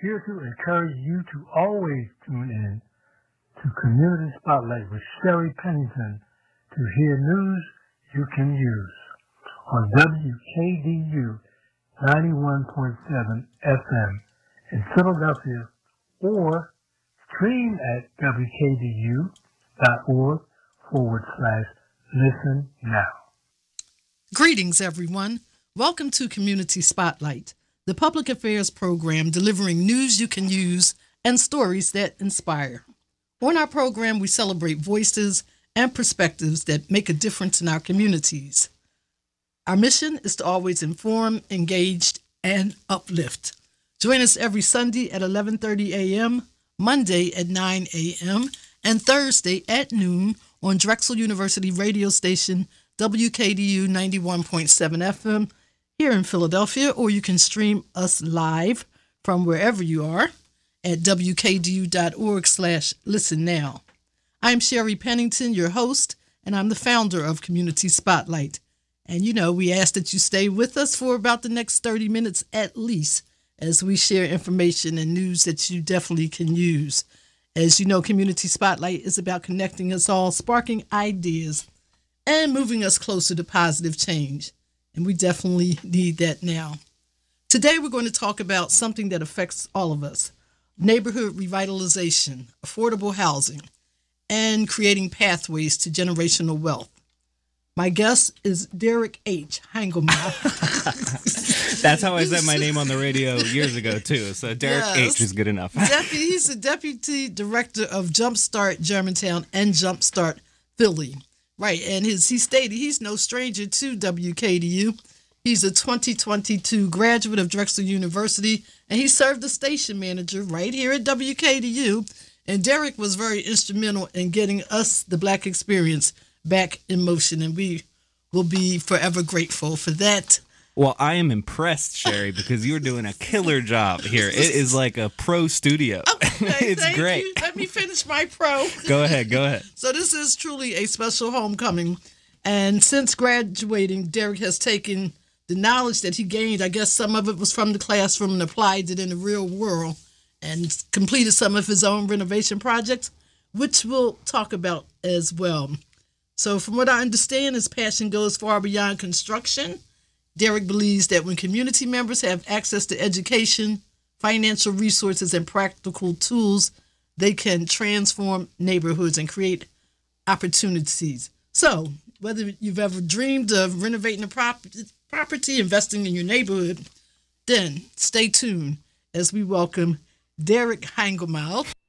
here to encourage you to always tune in to Community Spotlight with Sherry Pennington to hear news you can use on WKDU 91.7 FM in Philadelphia or stream at wkdu.org/listen now. Greetings, everyone. Welcome to Community Spotlight, the public affairs program delivering news you can use and stories that inspire. On our program, we celebrate voices and perspectives that make a difference in our communities. Our mission is to always inform, engage, and uplift. Join us every Sunday at 11:30 a.m., Monday at 9 a.m., and Thursday at noon on Drexel University radio station WKDU 91.7 FM here in Philadelphia, or you can stream us live from wherever you are at wkdu.org/listen now. I'm Sherry Pennington, your host, and I'm the founder of Community Spotlight. And we ask that you stay with us for about the next 30 minutes at least as we share information and news that you definitely can use. As you know, Community Spotlight is about connecting us all, sparking ideas, and moving us closer to positive change. And we definitely need that now. Today, we're going to talk about something that affects all of us: neighborhood revitalization, affordable housing, and creating pathways to generational wealth. My guest is Derek H. Hangelmouth. That's how I said my name on the radio years ago, too. So Derek H. is good enough. He's the Deputy Director of Jumpstart Germantown and Jumpstart Philly. Right, and he stated he's no stranger to WKDU. He's a 2022 graduate of Drexel University, and he served as station manager right here at WKDU. And Derek was very instrumental in getting us, the Black experience, back in motion, and we will be forever grateful for that. Well, I am impressed, Sherry, because you're doing a killer job here. It is like a pro studio. Okay, it's great. You. Let me finish my pro. Go ahead. So this is truly a special homecoming, and since graduating, Derek has taken the knowledge that he gained, I guess some of it was from the classroom, and applied it in the real world, and completed some of his own renovation projects, which we'll talk about as well. So from what I understand, his passion goes far beyond construction. Derek believes that when community members have access to education, financial resources, and practical tools, they can transform neighborhoods and create opportunities. So whether you've ever dreamed of renovating a property, investing in your neighborhood, then stay tuned as we welcome Derek Hangelmouth.